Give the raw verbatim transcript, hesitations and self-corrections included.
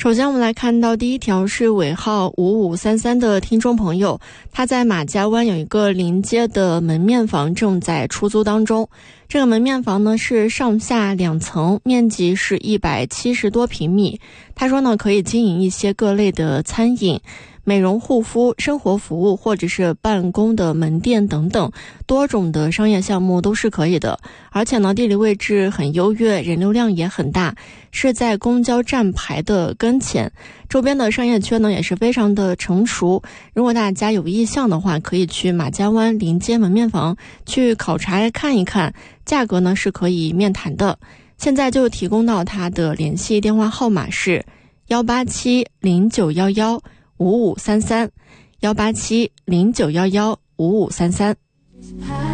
首先我们来看到第一条是尾号五五三三的听众朋友，他在马家湾有一个临街的门面房正在出租当中。这个门面房呢是上下两层，面积是一百七十多平米。他说呢可以经营一些各类的餐饮、美容护肤、生活服务或者是办公的门店等等，多种的商业项目都是可以的。而且呢地理位置很优越，人流量也很大，是在公交站牌的跟前，周边的商业圈呢也是非常的成熟。如果大家有意向的话，可以去马家湾临街门面房去考察看一看，价格呢是可以面谈的。现在就提供到他的联系电话号码是幺八七零九幺幺五五三三，幺八七零九幺幺五五三三。